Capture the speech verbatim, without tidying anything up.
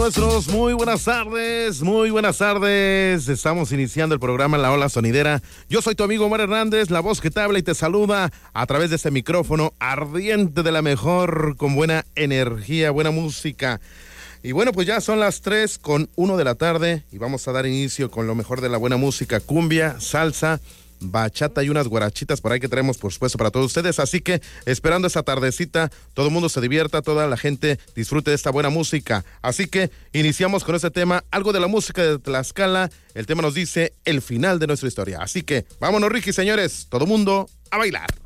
Nuestros muy buenas tardes, muy buenas tardes. Estamos iniciando el programa La Ola Sonidera. Yo soy tu amigo Omar Hernández, la voz que te habla y te saluda a través de este micrófono ardiente de la mejor, con buena energía, buena música. Y bueno, pues ya son las tres con uno de la tarde y vamos a dar inicio con lo mejor de la buena música, cumbia, salsa, bachata y unas guarachitas por ahí que traemos, por supuesto, para todos ustedes. Así que esperando esa tardecita, todo el mundo se divierta, toda la gente disfrute de esta buena música. Así que iniciamos con este tema, algo de la música de Tlaxcala. El tema nos dice el final de nuestra historia. Así que vámonos, Ricky, señores, todo mundo a bailar.